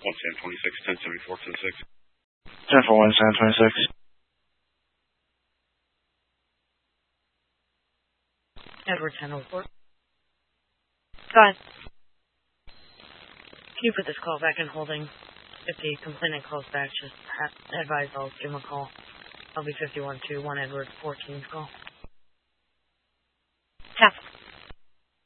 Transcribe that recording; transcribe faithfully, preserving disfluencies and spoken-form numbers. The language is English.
one Sam twenty-six, ten seventy-four, ten six. ten four one Sam twenty-six. Edward ten oh four. Go ahead. Can you put this call back in holding? If the complainant calls back, just ha- advise I'll give him a call. I'll be fifty-one two one Edward fourteen's call.